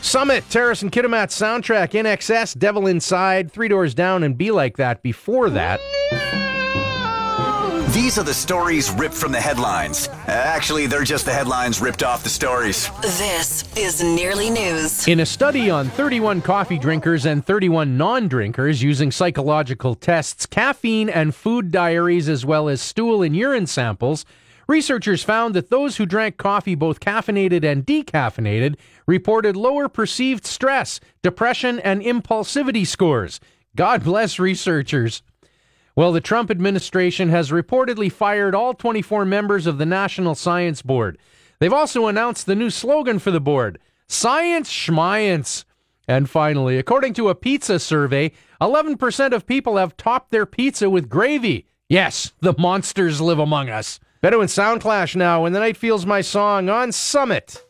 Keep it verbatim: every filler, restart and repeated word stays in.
Summit, Terrace and Kitimat soundtrack, In Excess, Devil Inside, Three Doors Down, and Be Like That before that. These are the stories ripped from the headlines. Actually, they're just the headlines ripped off the stories. This is Nearly News. In a study on thirty-one coffee drinkers and thirty-one non-drinkers using psychological tests, caffeine and food diaries, as well as stool and urine samples, researchers found that those who drank coffee, both caffeinated and decaffeinated, reported lower perceived stress, depression, and impulsivity scores. God bless researchers. Well, the Trump administration has reportedly fired all twenty-four members of the National Science Board. They've also announced the new slogan for the board, Science Schmience. And finally, according to a pizza survey, eleven percent of people have topped their pizza with gravy. Yes, the monsters live among us. Beto and Soundclash now, when the night feels my song on Summit.